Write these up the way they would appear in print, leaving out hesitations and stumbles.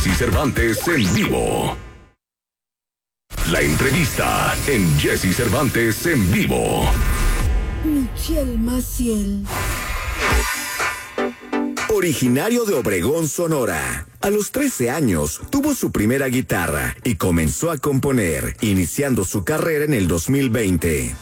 Jessy Cervantes en vivo. La entrevista en Jessy Cervantes en vivo. Michelle Maciel. Originario de Obregón, Sonora. A los 13 años tuvo su primera guitarra y comenzó a componer, iniciando su carrera en el 2020.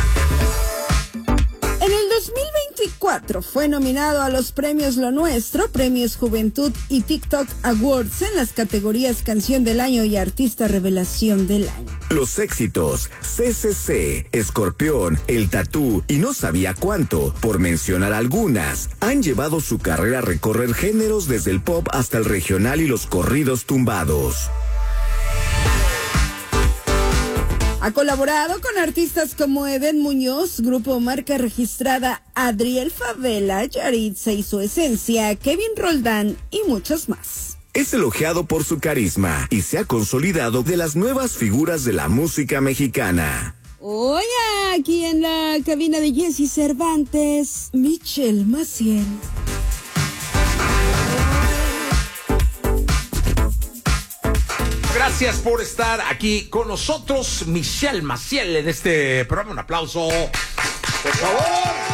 En el 2024 fue nominado a los premios Lo Nuestro, Premios Juventud y TikTok Awards en las categorías Canción del Año y Artista Revelación del Año. Los éxitos CCC, Escorpión, El Tatú y No Sabía Cuánto, por mencionar algunas, han llevado su carrera a recorrer géneros desde el pop hasta el regional y los corridos tumbados. Ha colaborado con artistas como Eden Muñoz, Grupo Marca Registrada, Adriel Favela, Yaritza y Su Esencia, Kevin Roldán y muchos más. Es elogiado por su carisma y se ha consolidado de las nuevas figuras de la música mexicana. Hoy aquí en la cabina de Jessy Cervantes, Michelle Maciel. Gracias por estar aquí con nosotros, Michelle Maciel, en este programa. Un aplauso, por favor.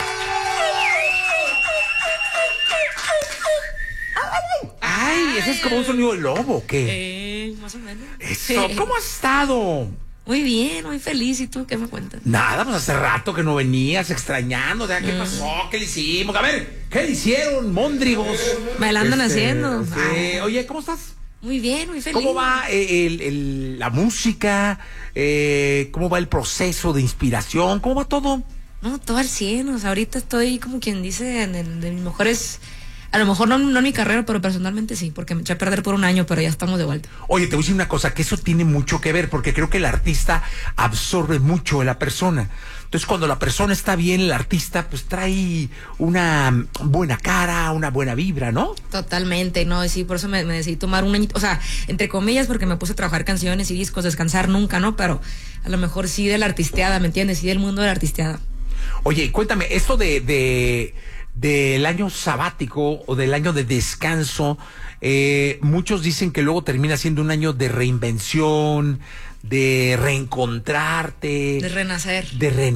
Ay, ese es como un sonido de lobo, ¿o qué? Más o menos. Eso, ¿cómo has estado? Muy bien, muy feliz. ¿Y tú qué me cuentas? Nada, pues hace rato que no venías, extrañando. ¿Qué pasó? ¿Qué le hicimos? A ver, ¿qué le hicieron, móndrigos? Me la andan haciendo. Sí. Oye, ¿cómo estás? Muy bien, muy feliz. ¿Cómo va la música? ¿Cómo va el proceso de inspiración? ¿Cómo va todo? No, todo al 100. O sea, ahorita estoy como quien dice de mis mejores. A lo mejor no en mi carrera, pero personalmente sí, porque me eché a perder por un año, pero ya estamos de vuelta. Oye, te voy a decir una cosa, que eso tiene mucho que ver, porque creo que el artista absorbe mucho de la persona. Entonces, cuando la persona está bien, el artista, pues trae una buena cara, una buena vibra, ¿no? Totalmente, no, y sí, por eso me decidí tomar un añito, o sea, entre comillas, porque me puse a trabajar canciones y discos, descansar nunca, ¿no? Pero a lo mejor sí de la artisteada, ¿me entiendes? Sí del mundo de la artisteada. Oye, cuéntame, esto del año sabático o del año de descanso, muchos dicen que luego termina siendo un año de reinvención, de reencontrarte, de renacer.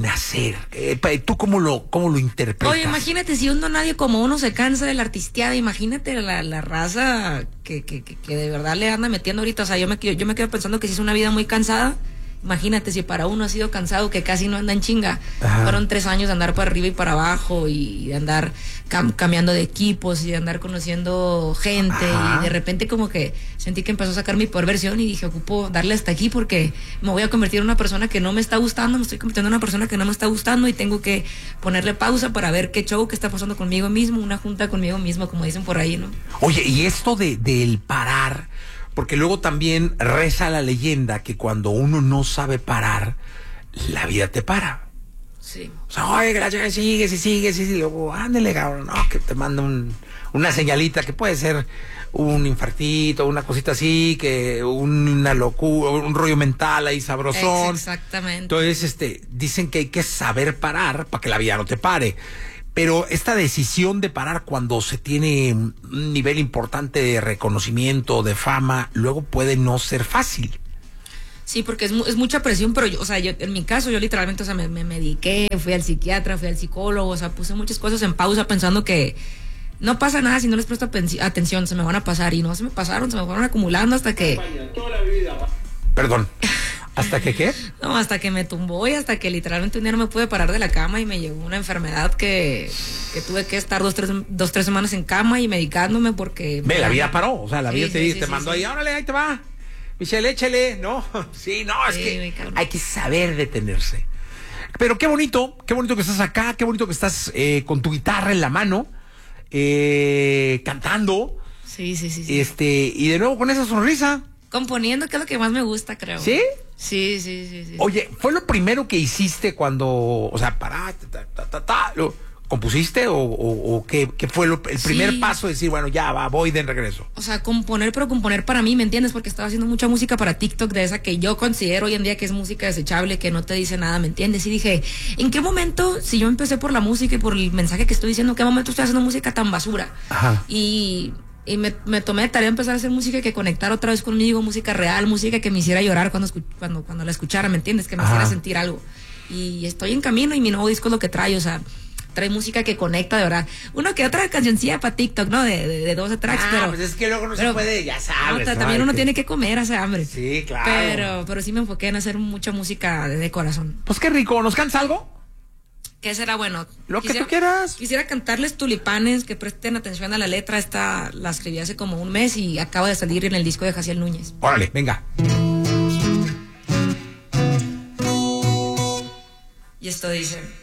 ¿Tú cómo lo interpretas? Oye, imagínate si nadie como uno se cansa de la artisteada, imagínate la raza que de verdad le anda metiendo ahorita. O sea, yo me quedo pensando que si es una vida muy cansada. Imagínate si para uno ha sido cansado, que casi no anda en chinga. Ajá. Fueron 3 años de andar para arriba y para abajo y de andar cambiando de equipos y de andar conociendo gente. Ajá. Y de repente como que sentí que empezó a sacar mi perversión y dije, ocupo darle hasta aquí porque me voy a convertir en una persona que no me está gustando, me estoy convirtiendo en una persona que no me está gustando y tengo que ponerle pausa para ver qué show que está pasando conmigo mismo, una junta conmigo mismo, como dicen por ahí, ¿no? Oye, y esto del parar, porque luego también reza la leyenda que cuando uno no sabe parar, la vida te para. Sí. O sea, oye, gracias, sigues, y luego, ándale, cabrón, no, que te manda una señalita que puede ser un infartito, una cosita así, que una locura, un rollo mental ahí sabrosón. Exactamente. Entonces, dicen que hay que saber parar para que la vida no te pare. Pero esta decisión de parar cuando se tiene un nivel importante de reconocimiento, de fama, luego puede no ser fácil. Sí, porque es mucha presión, pero yo, en mi caso, yo literalmente, me mediqué, fui al psiquiatra, fui al psicólogo, o sea, puse muchas cosas en pausa pensando que no pasa nada si no les presto atención, se me van a pasar, y no se me pasaron, se me fueron acumulando hasta que... Perdón. ¿Hasta que qué? No, hasta que me tumbó y hasta que literalmente un día no me pude parar de la cama y me llegó una enfermedad que tuve que estar 2-3 semanas en cama y medicándome porque... La vida paró, o sea, la vida sí, te mandó ahí, órale, ahí te va, Michelle, échale, ¿no? Sí, no, es que hay que saber detenerse. Pero qué bonito que estás acá, qué bonito que estás con tu guitarra en la mano, cantando. Sí. Y de nuevo con esa sonrisa. Componiendo, que es lo que más me gusta, creo. ¿Sí? Sí. Oye, ¿fue lo primero que hiciste cuando, o sea, paraste, lo compusiste o qué fue el primer paso de decir, bueno, ya voy de regreso? O sea, componer para mí, ¿me entiendes? Porque estaba haciendo mucha música para TikTok, de esa que yo considero hoy en día que es música desechable, que no te dice nada, ¿me entiendes? Y dije, ¿en qué momento, si yo empecé por la música y por el mensaje que estoy diciendo, en qué momento estoy haciendo música tan basura? Ajá. Y Y me tomé de tarea empezar a hacer música que conectara otra vez conmigo, música real, música que me hiciera llorar cuando la escuchara, ¿me entiendes? Que me hiciera sentir algo. Y estoy en camino y mi nuevo disco es lo que trae, o sea, trae música que conecta de verdad. Uno que otra cancioncilla para TikTok, ¿no? De 12 tracks, pero... pues es que luego no se puede, ya sabes. No, también uno tiene que comer, hace hambre. Sí, claro. Pero sí me enfoqué en hacer mucha música de corazón. Pues qué rico, ¿nos cantas algo? ¿Qué será bueno? Lo que tú quieras. Quisiera cantarles Tulipanes, que presten atención a la letra. Esta la escribí hace como un mes y acaba de salir en el disco de Jaciel Núñez. Órale, venga. Y esto dice...